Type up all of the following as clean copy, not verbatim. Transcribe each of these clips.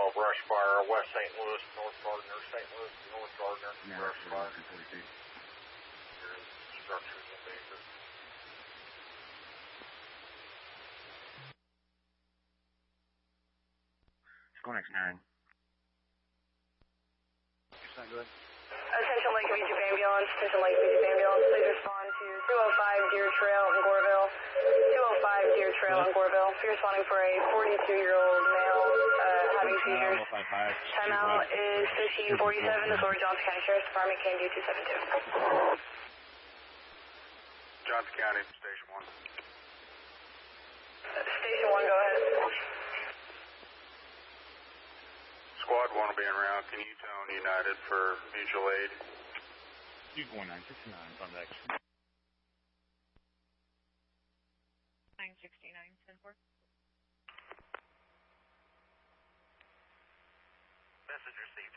small brush fire, West St. Louis, North Gardner, St. Louis, North Gardner, brush fire. There's structures in danger. Squad X9. Go ahead. Attention Lake Beach ambulance, please respond to 205 Deer Trail in Goreville. 205 Deer Trail in Goreville. You're responding for a 42-year-old male having seizures. Timeout is 1547. The Florida Johnson County Sheriff's Department, KND 272. Johnson County, Station 1. Station 1, go ahead. Squad 1 will be en route. Can you tone United for mutual aid? You 1969 on the action. 969, 10-4. Message received.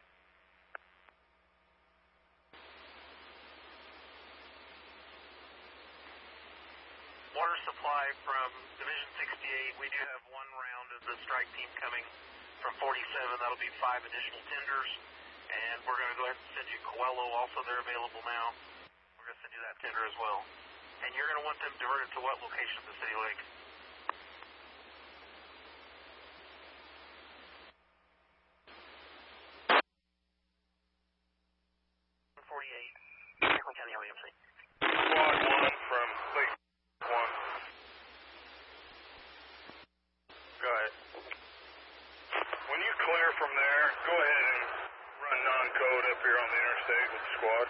Water supply from Division 68. We do have one round of the strike team coming from 47. That'll be 5 additional tenders. And we're going to go ahead and send you Coelho. Also, they're available now. We're going to send you that tender as well. And you're going to want them diverted to what location of the City Lake? Franklin County LEMC. Squad 1 from Lake 1. Go ahead. When you clear from there, go ahead and run non-code up here on the interstate with the squad.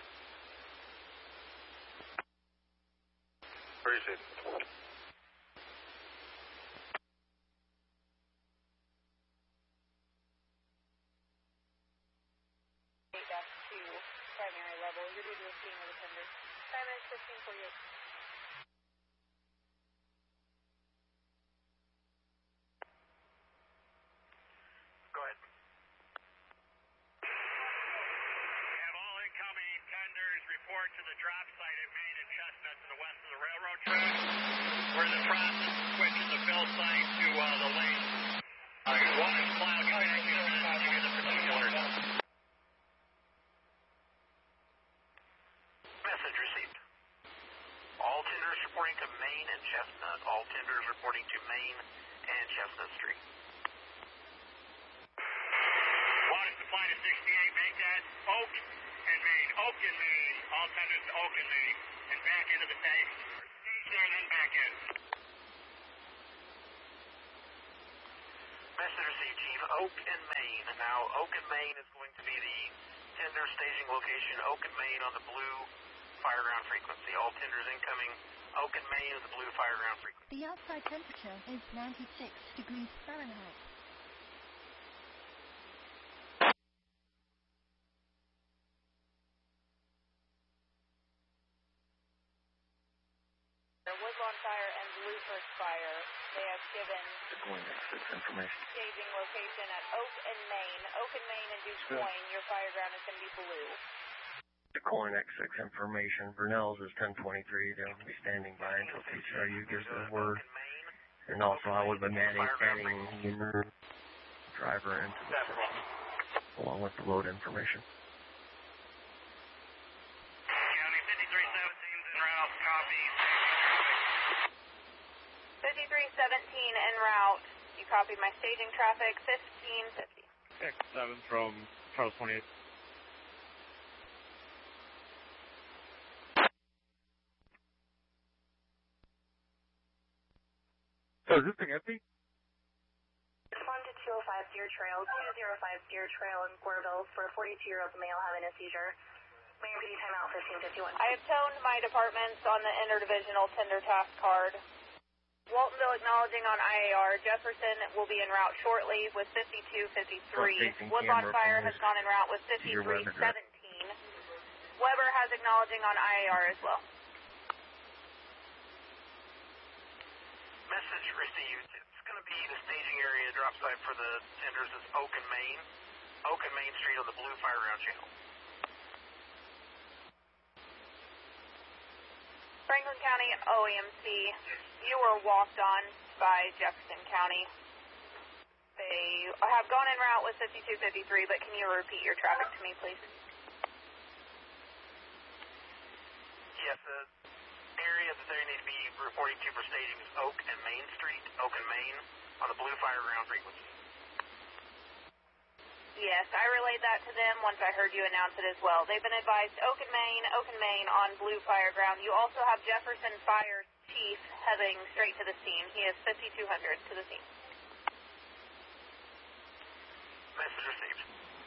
Appreciate it. Primary level. You're due to a team of the tender. Time is 1548. Go ahead. Have all incoming tenders report to the drop site at Main and Chestnut to the west of the railroad track. We're in the process of switching the fill site to the lane. One is cloud back in the particulars. Message received. All tenders reporting to Main and Chestnut. All tenders reporting to Main and Chestnut Street. Water supply to 68, make that Oak and Main. Oak and Main. All tenders to Oak and Main. And back into the tank. Stage there, then back in. Message received, Chief. Oak and Main. Now, Oak and Main is going to be the tender staging location. Oak and Main on the blue fireground frequency. All tenders incoming. Oak and Main is the blue fireground frequency. The outside temperature is 96 degrees Fahrenheit. Woodlawn Fire and Blue First Fire. They have given Information. staging location at Oak and Main. Oak and Main and Duke Point. Your fireground is going to be blue. Corn X6 information. Brunel's is 1023. They'll be standing by until TCRU gives the word. And also, I would be adding your driver into the system, along with the load information. County 5317's en route. Copy. 5317 en route. You copied my staging traffic. 1550. X7 from Charles 28. So is this thing empty? Respond to 205 Deer Trail, 205 Deer Trail in Goreville for a 42-year-old male having a seizure. Mayor PD timeout 1551. I have toned my departments on the interdivisional tender task card. Waltonville acknowledging on IAR. Jefferson will be en route shortly with 5253. Woodlawn Fire has gone en route with 5317. Weber has acknowledging on IAR as well. Message received. It's going to be the staging area drop site for the tenders is Oak and Main. Oak and Main Street on the blue fireground channel. Franklin County OEMC, you were walked on by Jefferson County. They have gone en route with 5253, but can you repeat your traffic to me, please? Yes, the area that they need to be reporting to for staging is Oak and Main Street, Oak and Main, on the Blue Fire ground frequency. Yes, I relayed that to them once I heard you announce it as well. They've been advised Oak and Main on Blue Fire ground. You also have Jefferson Fire Chief heading straight to the scene. He is 5200 to the scene. Message received.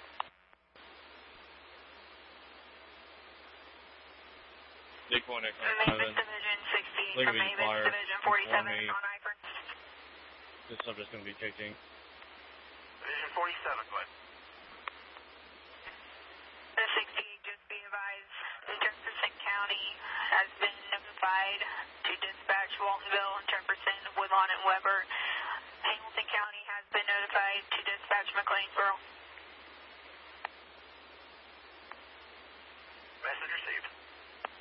Mavis Division 60 from Mavis Division 47 on Ifern. This subject's going to be taking. Division 47, go ahead. The 68, just be advised, Jefferson County has been notified to dispatch Waltonville and Jefferson, Woodlawn, and Weber. Hamilton County has been notified to dispatch McLeansboro.